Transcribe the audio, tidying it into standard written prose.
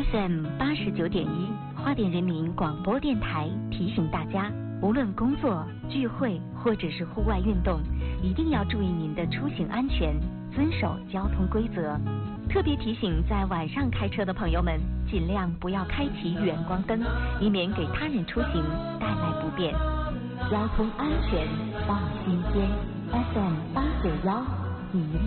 FM 89.1，花莲人民广播电台提醒大家，无论工作、聚会或者是户外运动，一定要注意您的出行安全，遵守交通规则。特别提醒在晚上开车的朋友们，尽量不要开启远光灯，以免给他人出行带来不便。交通安全放心间 ，FM 891，宜